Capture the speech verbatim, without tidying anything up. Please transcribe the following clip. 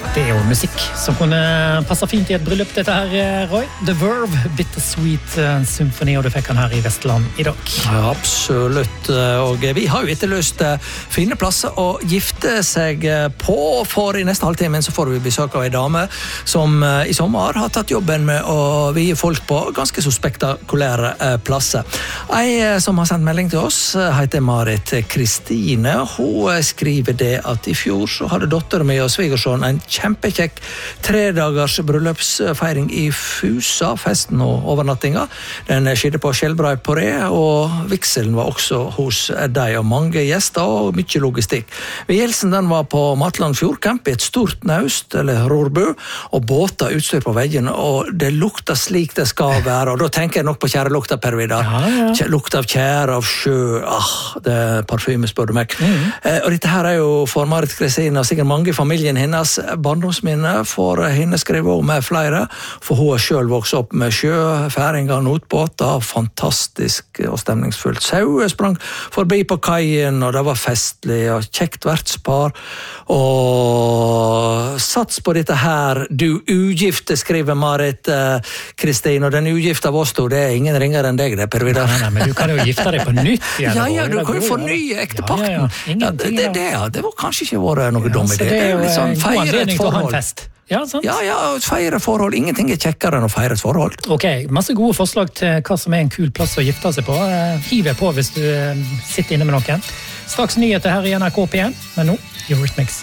Det er jo musikk som kunne passe fint i et bryllup, dette her, Roy. The Verve, Bittersweet Symphony, og du fikk han her i Vestland i dag. Ja, absolutt, og vi har jo etterlyst fine plasser å gifte seg på, for i neste halvtime så får vi besøk av en dame som i sommer har tatt jobben med å vie folk på ganske så spektakulære plasser. En som har sendt melding til oss heter Marit Kristine. Hun skriver det at i fjor så hadde dotter mi og svigersønn en kjempekjekk tre dagers bryllupsfeiring i Fusa, festen og overnattinga. Den skjedde på Skjelbrei Poré, og vigselen var også hos deg, og mange gjester og mye logistikk. Vielsen den var på Matland Fjordcamp i et stort naust, eller rorbu, og båter utstyr på veggen, og det lukta slik det skal være, og da tenker jeg nok på kjærelukta, Per Vidar. Ja, ja. Lukt av kjær, av sjø, ah, det er parfyme, spør du meg. Mm. Eh, og dette her er jo for Marit Kristine, sikkert mange i familien hennes, barndomsminne, for henne skriver også med flere, for hun har selv vokst opp med sjø, færinger, notbåter, fantastisk og stemningsfullt. Sauer sprang forbi på kajen, og det var festlig, og kjekt vertspar, og sats på dette her, du ugifte, skriver Marit Kristine, og den ugifte av oss to, det er ingen ringere enn deg, det, Per Vidar. Nei, nei, men du kan jo gifte deg på nytt igjen. Ja, ja, du kan jo fornye ektepakten. Ja, ja, ja. Ja, det, det, det, det var kanskje ikke vært noe ja, dum idé. Det er jo litt sånn feire et forhold. Ja, sant? Ja, ja, feire forhold. Ingenting er kjekkere enn å feire et forhold. Ok, masse gode forslag til hva som er en kul plass å gifte seg på. Hiv deg på hvis du sitter inne med noen. Straks nyheter her i N R K P en, men nå, Eurythmics.